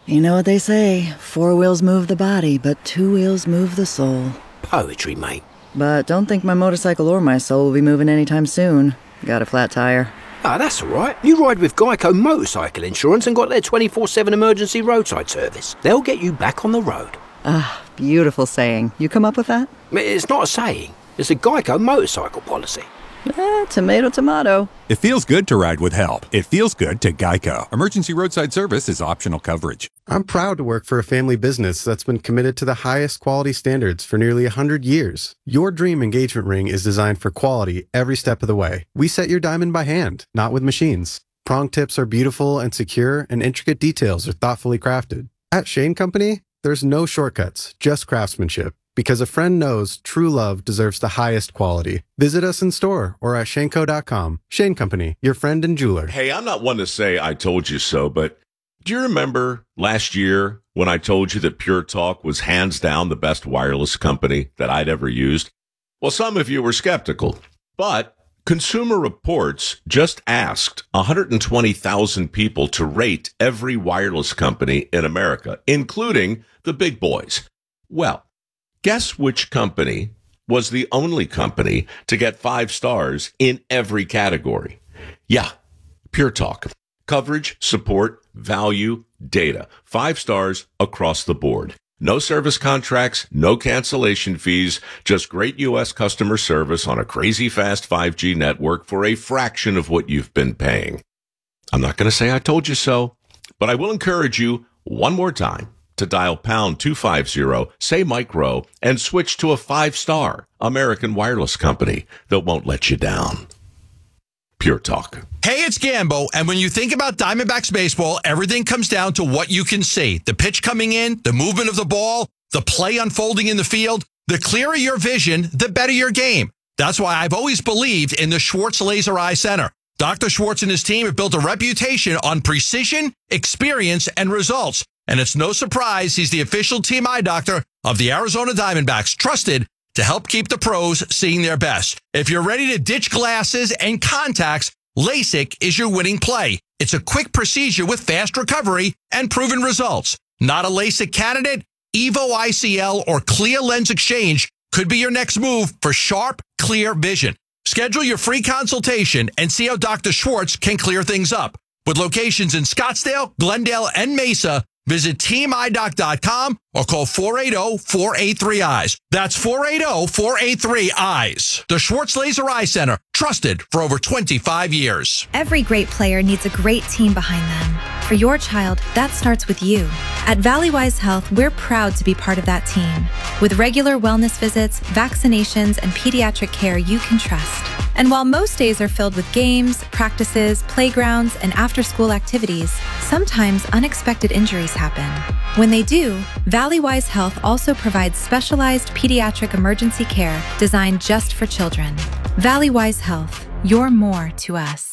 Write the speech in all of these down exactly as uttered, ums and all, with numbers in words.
You know what they say, four wheels move the body, but two wheels move the soul. Poetry, mate. But don't think my motorcycle or my soul will be moving anytime soon. Got a flat tire. Ah, that's all right. You ride with Geico Motorcycle Insurance and got their twenty-four seven emergency roadside service. They'll get you back on the road. Ah, beautiful saying. You come up with that? It's not a saying. It's a Geico motorcycle policy. Eh, tomato, tomato. It feels good to ride with help. It feels good to Geico. Emergency roadside service is optional coverage. I'm proud to work for a family business that's been committed to the highest quality standards for nearly one hundred years. Your dream engagement ring is designed for quality every step of the way. We set your diamond by hand, not with machines. Prong tips are beautiful and secure, and intricate details are thoughtfully crafted. At Shane Company, there's no shortcuts, just craftsmanship. Because a friend knows true love deserves the highest quality. Visit us in store or at Shaneco dot com. Shane Company, your friend and jeweler. Hey, I'm not one to say I told you so, but do you remember last year when I told you that Pure Talk was hands down the best wireless company that I'd ever used? Well, some of you were skeptical, but Consumer Reports just asked one hundred twenty thousand people to rate every wireless company in America, including the big boys. Well, guess which company was the only company to get five stars in every category? Yeah, Pure Talk. Coverage, support, value, data. Five stars across the board. No service contracts, no cancellation fees, just great U S customer service on a crazy fast five G network for a fraction of what you've been paying. I'm not going to say I told you so, but I will encourage you one more time to dial pound two fifty, say micro, and switch to a five-star American wireless company that won't let you down. Pure Talk. Hey, it's Gambo, and when you think about Diamondbacks baseball, everything comes down to what you can see. The pitch coming in, the movement of the ball, the play unfolding in the field. The clearer your vision, the better your game. That's why I've always believed in the Schwartz Laser Eye Center. Doctor Schwartz and his team have built a reputation on precision, experience, and results. And it's no surprise he's the official team eye doctor of the Arizona Diamondbacks, trusted to help keep the pros seeing their best. If you're ready to ditch glasses and contacts, LASIK is your winning play. It's a quick procedure with fast recovery and proven results. Not a LASIK candidate? Evo I C L or Clear Lens Exchange could be your next move for sharp, clear vision. Schedule your free consultation and see how Doctor Schwartz can clear things up. With locations in Scottsdale, Glendale, and Mesa, visit team eye doc dot com or call four eight zero, four eight three, eyes. That's four eight zero, four eight three, eyes. The Schwartz Laser Eye Center, trusted for over twenty-five years. Every great player needs a great team behind them. For your child, that starts with you. At Valleywise Health, we're proud to be part of that team. With regular wellness visits, vaccinations, and pediatric care you can trust. And while most days are filled with games, practices, playgrounds, and after-school activities, sometimes unexpected injuries happen. When they do, Valleywise Health also provides specialized pediatric emergency care designed just for children. Valleywise Health, you're more to us.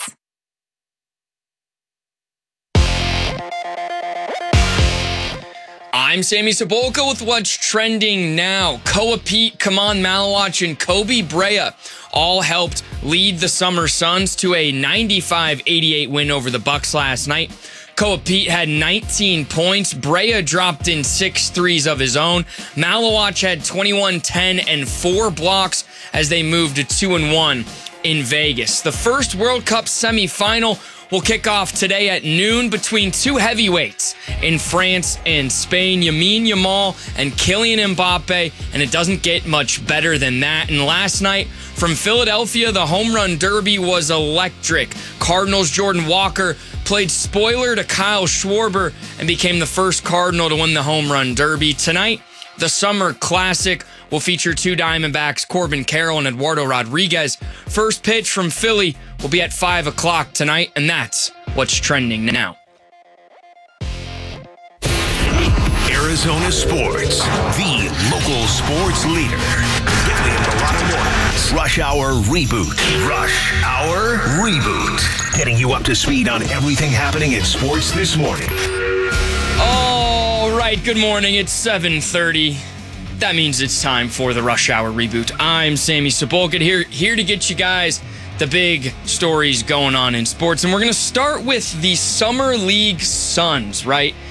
I'm Sammy Sabolka with what's trending now. Koa Pete, Kaman Malawach, and Kobe Brea all helped lead the Summer Suns to a ninety-five eighty-eight win over the Bucks last night. Koa Pete had nineteen points. Brea dropped in six threes of his own. Malawach had twenty-one, ten, and four blocks as they moved to two and one in Vegas. The first World Cup semifinal will kick off today at noon between two heavyweights in France and Spain, Lamine Yamal and Kylian Mbappe, and it doesn't get much better than that. And last night from Philadelphia, the home run derby was electric. Cardinals' Jordan Walker played spoiler to Kyle Schwarber and became the first Cardinal to win the home run derby. Tonight, the Summer Classic will feature two Diamondbacks, Corbin Carroll and Eduardo Rodriguez. First pitch from Philly will be at five o'clock tonight, and that's what's trending now. Arizona Sports, the local sports leader. Giving a lot of mornings. Rush Hour Reboot. Rush Hour Reboot. Getting you up to speed on everything happening in sports this morning. All right, good morning. It's seven thirty. That means it's time for the Rush Hour Reboot. I'm Sammy Sabolka, here, here to get you guys the big stories going on in sports. And we're going to start with the Summer League Suns, right?